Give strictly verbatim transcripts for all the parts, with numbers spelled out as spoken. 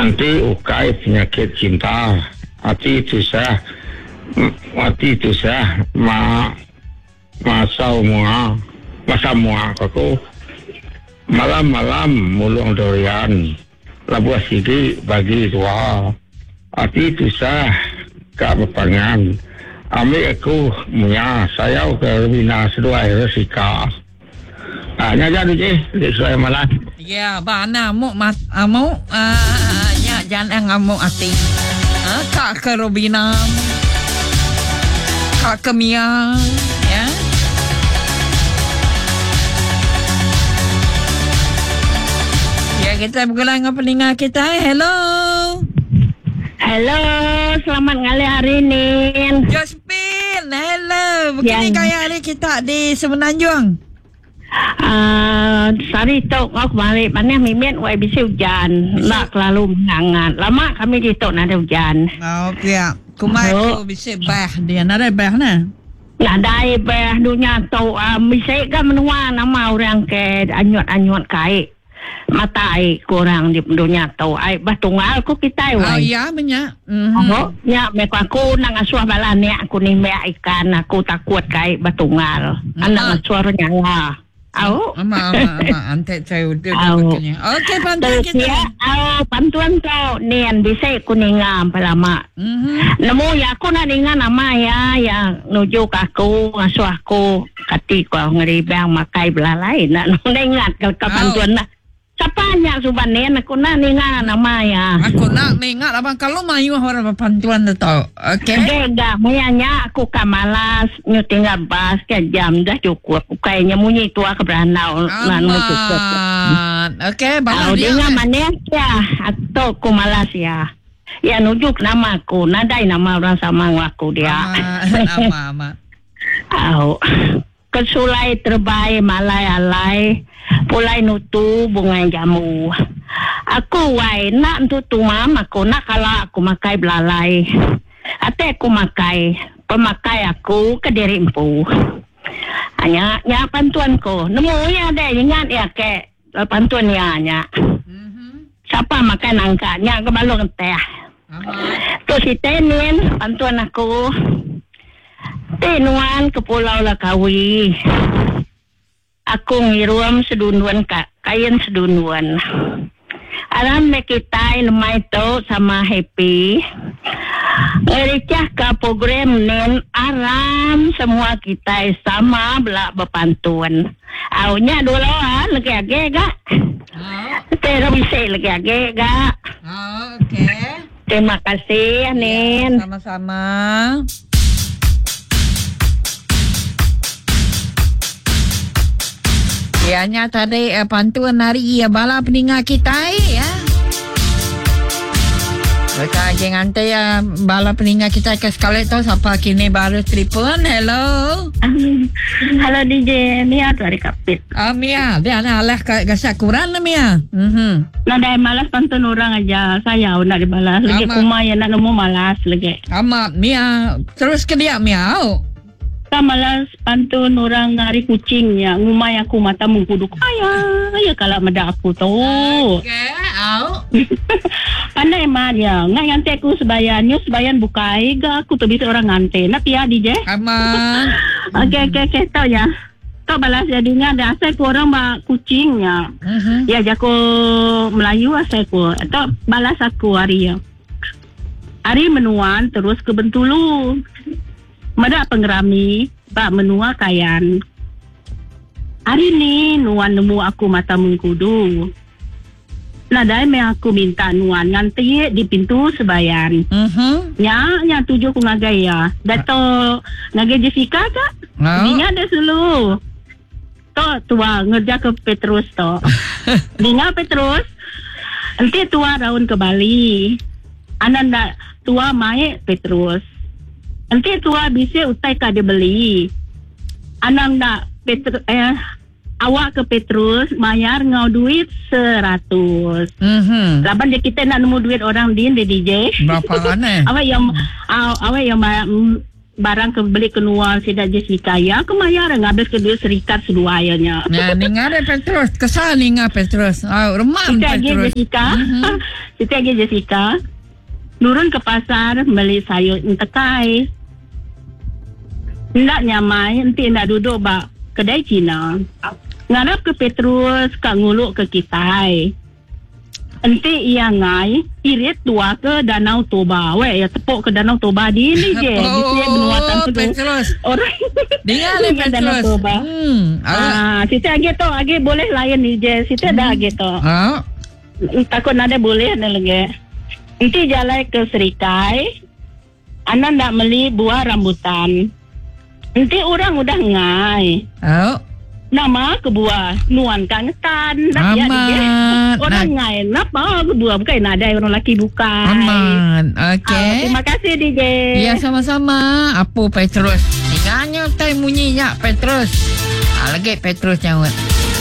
Nanti ukai penyakit cinta. Hati itu sah. Hati itu sah. Ma masa mua. Masa mua aku. Malam-malam mulung durian. Labuah sigi bagi dua. Hati itu sah. Kak bepangan. Ambil aku muya. Saya ke bina seduai resika. Ah, nyaja tu je, dek suai malam. Ya, ba namo mat amo ah ya jangan ngamuk ati. Ah, Kak ke Robina. Kak ke Mia, ya. Ya, kita bergerak dengan pendengar kita. Hello. Hello, selamat ngali hari ni. Josephine, hello. Begini kaya hari kita di Semenanjung. Uh, sari tok aku balik mana mimin wai bisa hujan nak lalu menghangat lama kami di tok nak ada hujan. Okey, kumai aku bisa bah dia nak ada bah na. Nak ada bah dunia tok bisa kan menua nama orang ke anyut-anyut kai mata ai kurang di dunia tok ai bah tunggal ku kita wai. Oh ya banyak. Mhm. Oh ya mek aku nang asuh balan ni aku ni mek ikan aku takut kai bah tunggal. Anak asuh nyala. Au, ama ama ama ante saya udah begini. Okey, bantuan kita. Au, bantuan kau nian bisa kuningam palama. Mhm. Nemu ya aku nak dengan nama ya yang nuju aku ngasuh aku kati ko ngeribang makai belalai nak nengat ke bantuan nak. Sapanya subanen aku nak ningat nama ya. Aku nak ningat abang kalau mayu orang bantuan tu. Okey. Dah mayanya aku kamalas nyuting bas ke jam dah cukup. Kayaknya munyi tua ke beranau nan cukup. Okey, balas dia. Dengan mana ya? Atau aku malas ya. Ya nujuk nama aku, nadai nama orang sama aku dia. Nama ama. Au. Kesulai terbaik malai alai. Pulai nutu bunga jamu. Aku wai nak nutu mam aku nak kalau aku makai belalai. Ate aku makai pemakai aku ke diri empu. Hanya nya bantuanku. Nemu ya deh ingat ya ke bantuan ya nya. Siapa makan angkanya ke balong teh. Tu si Tenin bantuan aku. Tenuan ke Pulau Lakawi. Aku ngiruam sedunuan kak, kain sedunuan. Alam kita lemai tu sama happy. Ngericah ke program nen aram semua kita sama belak berpantuan. Awnya dulu ah lagi age gak? Terus bisa lagi age gak? Oh, okey. Terima kasih Nen. Sama-sama. Ianya tadi uh, bantuan hari ya bala peninggal kita ya. Mereka jangan tanya ya bala peninggal kita ke sekali tu siapa kini baru telefon. Hello. Halo D J Mia dari Kapit. Ah Mia, dia nak alah gasak kurang lah Mia. Mhm. Nak dah malas bantuan orang aja. Saya nak dibalas lagi kumai nak nemu malas lagi. Ama Mia terus ke dia Mia. Oh. Malas pantun orang ngari kucingnya ngumai aku mata mengkuduk ayah ya kalau meda aku tu okey au pandai mah dia ngai ngante aku sebayannya sebayan bukai ga aku tu bisa orang ngante nak ya D J aman okey okey okey tau ya tau balas jadinya ada asal ku orang mak kucingnya uh-huh. Ya jago Melayu asal ku atau balas aku hari ya hari menuan terus ke Bentulu. Mada pengerami, bak menua kayan. Hari ni nuan nemu aku mata mengkudu. Nadai me aku minta nuan nganti di pintu sebayan. Uh-huh. Ya, yang tujuh ku ngagai ya. Dato ngagai Jessica tak? Oh. Dia ada selu. To tua ngerja ke Petrus to. Dia Petrus. Nanti tua raun ke Bali. Ananda tua mai Petrus. Nanti tua bisa utai ka dia beli. Anang nak Petrus eh awak ke Petrus bayar ngau duit seratus. Mhm. Laban dia kita nak nemu duit orang din di D J. Berapa kan eh? Awak yang awak yang barang ke beli keluar sida Jessica ya kemayar ngabis ke duit serikat seluayanya. Nah, ni ngade Petrus, kesal ni ngah Petrus. Ah, remam Sita Petrus. Jessica. Mm-hmm. Sita Jessica. Nurun ke pasar beli sayur entekai. Ndak nyamai, nanti nak duduk bak kedai Cina. Ngarap ke Petrus, kak nguluk ke Kitai. Nanti ia ngai, irit tua ke Danau Toba. Weh, ya tepuk ke Danau Toba di ini je. Oh, di sini benuatan tu. Petrus. Orang Dengar le Danau Petrus. Toba. Hmm. Ah, kita agi tu, agi boleh layan ni je. Kita hmm. dah agi tu. Ah. Takut nada boleh ada lagi. Nanti jalan ke Serikai. Anak nak beli buah rambutan. Nanti orang udah ngai. Oh. Nama kebuah nuan kangetan. Aman. Orang ngai napa kebuah bukan ada orang lelaki bukan. Aman. Ah, Okey. terima kasih D J. Ya, sama-sama. Apa Petrus? Tinggalnya time bunyi ya Petrus. Ah, lagi Petrus jawab.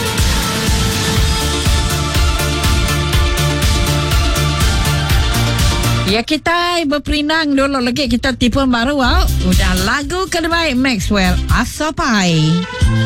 Ya, kita berperinang dulu lagi kita tipu baru. Wow. Udah lagu terbaik Maxwell Asapai.